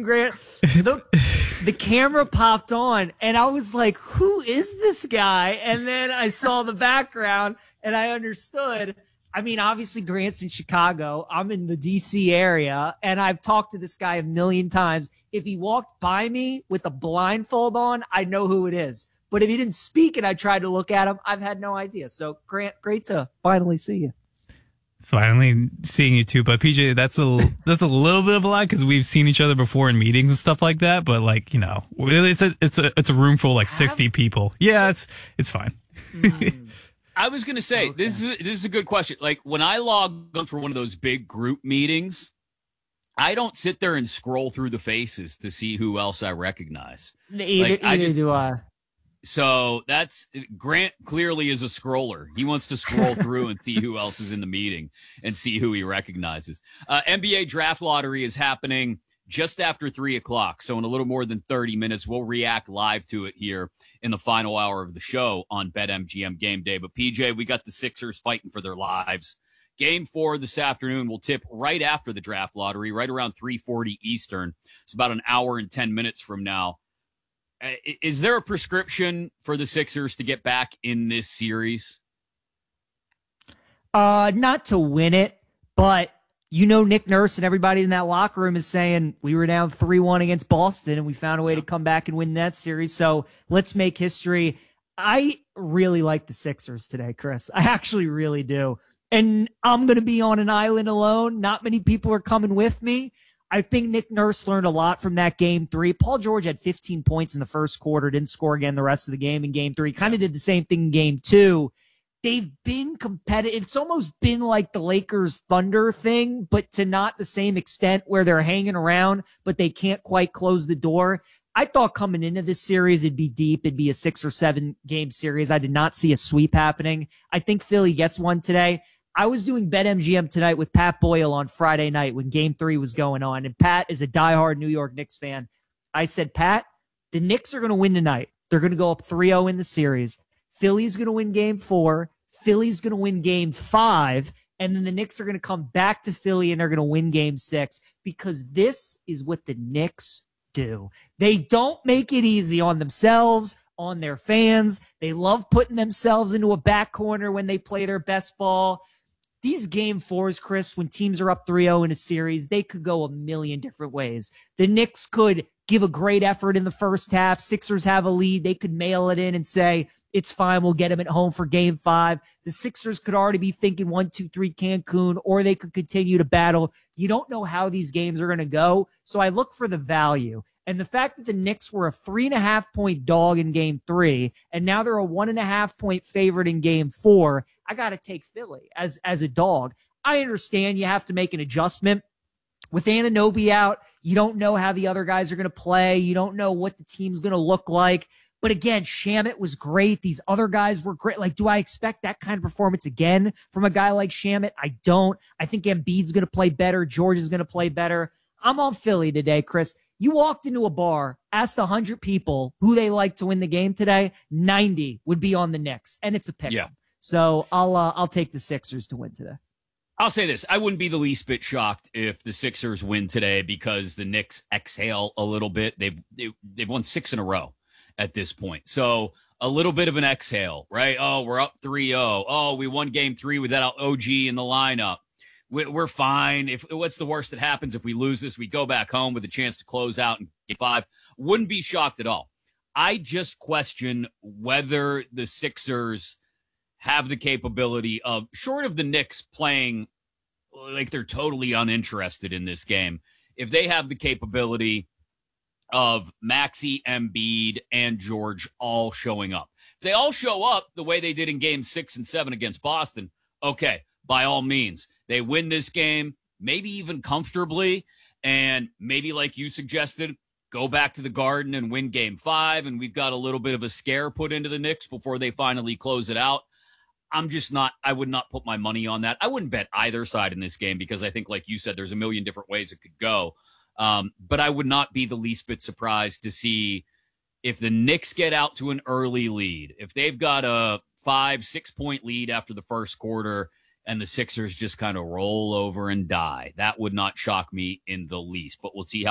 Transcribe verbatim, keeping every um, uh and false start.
Grant, the, the camera popped on, and I was like, who is this guy? And then I saw the background, and I understood. I mean, obviously, Grant's in Chicago. I'm in the D C area, and I've talked to this guy a million times. If he walked by me with a blindfold on, I know who it is. But if he didn't speak and I tried to look at him, I've had no idea. So, Grant, great to finally see you. Finally seeing you too, but P J, that's a that's a little bit of a lie because we've seen each other before in meetings and stuff like that. But like you know, it's a it's a it's a room full of like sixty people. Yeah, it's it's fine. Mm. I was gonna say Okay. this is this is a good question. Like when I log on for one of those big group meetings, I don't sit there and scroll through the faces to see who else I recognize. Either, Like, I either just- do I. So that's Grant clearly is a scroller. He wants to scroll through and see who else is in the meeting and see who he recognizes. Uh, N B A draft lottery is happening just after three o'clock. So in a little more than thirty minutes, we'll react live to it here in the final hour of the show on BetMGM Game Day. But P J, we got the Sixers fighting for their lives. Game four this afternoon will tip right after the draft lottery, right around three forty Eastern. It's about an hour and ten minutes from now. Is there a prescription for the Sixers to get back in this series? Uh, not to win it, but you know Nick Nurse and everybody in that locker room is saying we were down three one against Boston and we found a way to come back and win that series. So let's make history. I really like the Sixers today, Chris. I actually really do. And I'm going to be on an island alone. Not many people are coming with me. I think Nick Nurse learned a lot from that game three. Paul George had fifteen points in the first quarter, didn't score again the rest of the game in game three. Kind of did the same thing in game two. They've been competitive. It's almost been like the Lakers Thunder thing, but to not the same extent where they're hanging around, but they can't quite close the door. I thought coming into this series, it'd be deep. It'd be a six or seven game series. I did not see a sweep happening. I think Philly gets one today. I was doing BetMGM tonight with Pat Boyle on Friday night when game three was going on. And Pat is a diehard New York Knicks fan. I said, Pat, the Knicks are going to win tonight. They're going to go up three oh in the series. Philly's going to win game four. Philly's going to win game five. And then the Knicks are going to come back to Philly and they're going to win game six because this is what the Knicks do. They don't make it easy on themselves, on their fans. They love putting themselves into a back corner when they play their best ball. These game fours, Chris, when teams are up three oh in a series, they could go a million different ways. The Knicks could give a great effort in the first half. Sixers have a lead. They could mail it in and say, it's fine. We'll get them at home for game five. The Sixers could already be thinking one, two, three Cancun, or they could continue to battle. You don't know how these games are going to go. So I look for the value. And the fact that the Knicks were a three and a half point dog in game three, and now they're a one and a half point favorite in game four, I got to take Philly as, as a dog. I understand you have to make an adjustment. With Anunoby out, you don't know how the other guys are going to play. You don't know what the team's going to look like. But again, Shamet was great. These other guys were great. Like, do I expect that kind of performance again from a guy like Shamet? I don't. I think Embiid's going to play better. George is going to play better. I'm on Philly today, Chris. You walked into a bar, asked one hundred people who they like to win the game today, ninety would be on the Knicks, and it's a pick. Yeah. So I'll uh, I'll take the Sixers to win today. I'll say this. I wouldn't be the least bit shocked if the Sixers win today because the Knicks exhale a little bit. They've, they, they've won six in a row at this point. So a little bit of an exhale, right? Oh, we're up three oh. Oh, we won game three without O G in the lineup. We're fine. If what's the worst that happens if we lose this? We go back home with a chance to close out in game five. Wouldn't be shocked at all. I just question whether the Sixers have the capability of, short of the Knicks playing like they're totally uninterested in this game, if they have the capability of Maxey, Embiid, and George all showing up. If they all show up the way they did in game six and seven against Boston, okay, by all means. They win this game, maybe even comfortably, and maybe, like you suggested, go back to the Garden and win game five, and we've got a little bit of a scare put into the Knicks before they finally close it out. I'm just not, I would not put my money on that. I wouldn't bet either side in this game because I think, like you said, there's a million different ways it could go. Um, but I would not be the least bit surprised to see if the Knicks get out to an early lead, if they've got a five, six point lead after the first quarter, and the Sixers just kind of roll over and die. That would not shock me in the least, but we'll see how